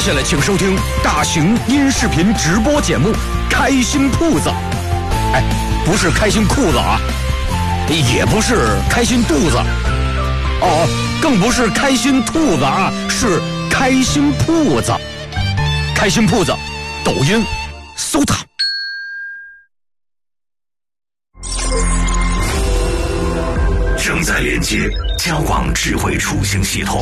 下来请收听大型音视频直播节目《开心铺子》。哎，不是开心裤子啊，也不是开心肚子，更不是开心兔子啊，是开心铺子。开心铺子，抖音搜它。 正在连接交广智慧出行系统。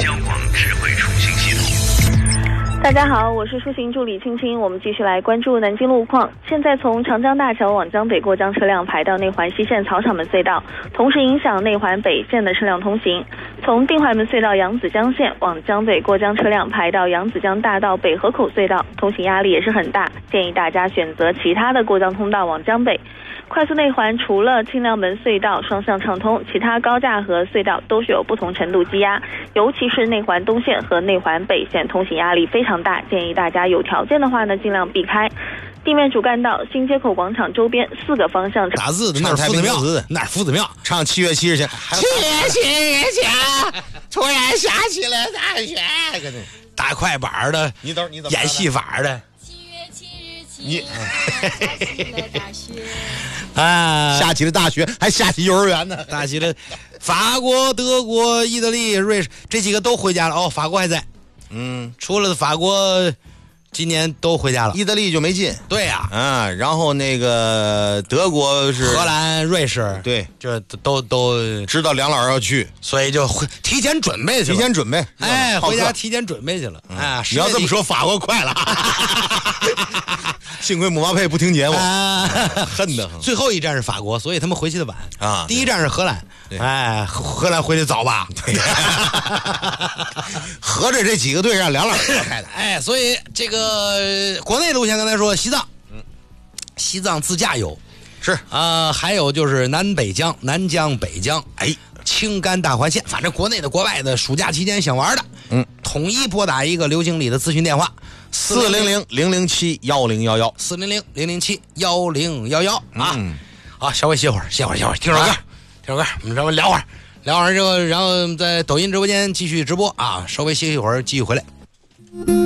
大家好，我是出行助理青青，我们继续来关注南京路况。现在从长江大桥往江北过江车辆排到内环西线草场门隧道，同时影响内环北线的车辆通行。从定淮门隧道扬子江线往江北过江车辆排到扬子江大道北河口隧道，通行压力也是很大，建议大家选择其他的过江通道往江北。快速内环除了清凉门隧道双向畅通，其他高架和隧道都是有不同程度积压，尤其是内环东线和内环北线通行压力非常大，建议大家有条件的话呢尽量避开。地面主干道新街口广场周边4个方向打字的那儿夫子庙，那儿夫子庙唱7月7日前，7月7日前突然下起了大雪，大快板的，你怎么演戏法的你啊，下起了大雪，还下起幼儿园呢，下起了法国、德国、意大利、瑞士这几个都回家了哦，法国还在，除了法国今年都回家了，意大利就没进。对呀，然后那个德国是荷兰、瑞士，对，这都知道梁老师要去，所以就提前准备去了，哎，回家提前准备去了。哎，你要这么说，法国快了。幸亏姆巴佩不听节目，恨得很。最后一站是法国，所以他们回去的晚啊。第一站是荷兰，哎，荷兰回去早吧？对，合着这几个队让梁老师开的，哎，所以这个国内路线刚才说西藏，西藏自驾游是还有就是南疆、北疆，哎，青甘大环线，反正国内的、国外的，暑假期间想玩的，统一拨打一个刘经理的咨询电话。400-007-1011 400-007-1011啊！好，稍微歇会儿，听首歌，我们稍微聊会儿之后，然后在抖音直播间继续直播啊，稍微歇一会儿，继续回来。